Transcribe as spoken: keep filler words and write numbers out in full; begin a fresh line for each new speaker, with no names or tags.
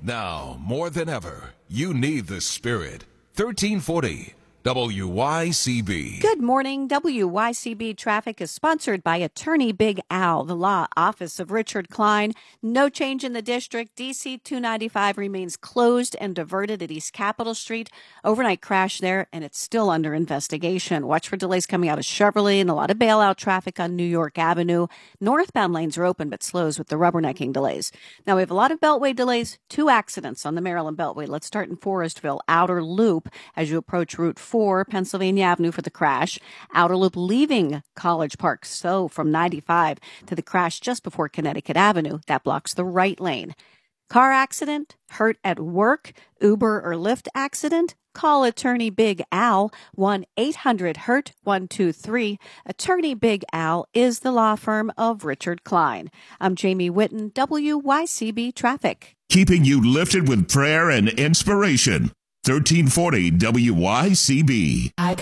Now, more than ever, you need the Spirit. thirteen forty W Y C B.
Good morning. W Y C B Traffic is sponsored by Attorney Big Al, the law office of Richard Klein. No change in the district. D C two ninety-five remains closed and diverted at East Capitol Street. Overnight crash there, and it's still under investigation. Watch for delays coming out of Chevrolet and a lot of bailout traffic on New York Avenue. Northbound lanes are open, but slows with the rubbernecking delays. Now, we have a lot of Beltway delays. Two accidents on the Maryland Beltway. Let's start in Forestville. Outer Loop as you approach Route four, Pennsylvania Avenue for the crash. Outer Loop leaving College Park. So from ninety-five to the crash just before Connecticut Avenue. That blocks the right lane. Car accident, hurt at work, Uber or Lyft accident. Call Attorney Big Al, one eight hundred hurt one two three. Attorney Big Al is the law firm of Richard Klein. I'm Jamie Whitten, W Y C B Traffic.
Keeping you lifted with prayer and inspiration. thirteen forty W Y C B.
I